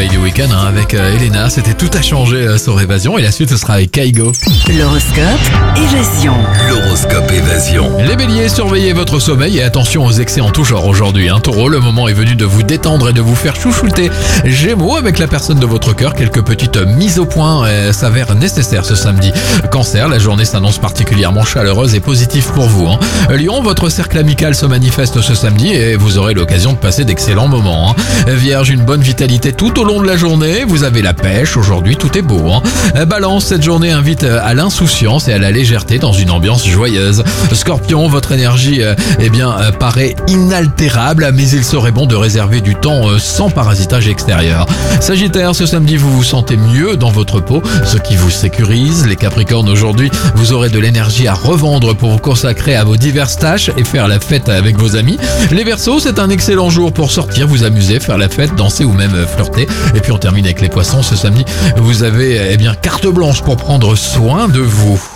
réveil du week-end avec Elena. C'était Tout a changé sur Évasion et la suite ce sera avec Kaigo. L'horoscope Évasion. L'horoscope Évasion. Les béliers, surveillez votre sommeil et attention aux excès en tout genre aujourd'hui. Taureau, le moment est venu de vous détendre et de vous faire chouchouter. Gémeaux, avec la personne de votre cœur, quelques petites mises au point s'avèrent nécessaires ce samedi. Cancer, la journée s'annonce particulièrement chaleureuse et positive pour vous. Lion, votre cercle amical se manifeste ce samedi et vous aurez l'occasion de passer d'excellents moments. Vierge, une bonne vitalité tout au long de la journée. Vous avez la pêche, aujourd'hui tout est beau. Balance, cette journée invite à l'insouciance et à la légèreté dans une ambiance joyeuse. Scorpion, votre énergie paraît inaltérable, mais il serait bon de réserver du temps sans parasitage extérieur. Sagittaire, ce samedi vous vous sentez mieux dans votre peau, ce qui vous sécurise. Les Capricornes, aujourd'hui vous aurez de l'énergie à revendre pour vous consacrer à vos diverses tâches et faire la fête avec vos amis. Les Verseaux, c'est un excellent jour pour sortir, vous amuser, faire la fête, danser ou même flirter. Et puis on termine avec les Poissons, ce samedi vous avez carte blanche pour prendre soin de vous.